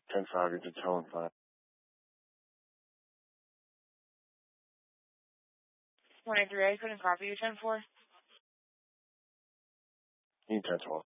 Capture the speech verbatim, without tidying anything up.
ten five, you're to tone five. one eight three eight, couldn't copy you, ten four. You need ten twelve.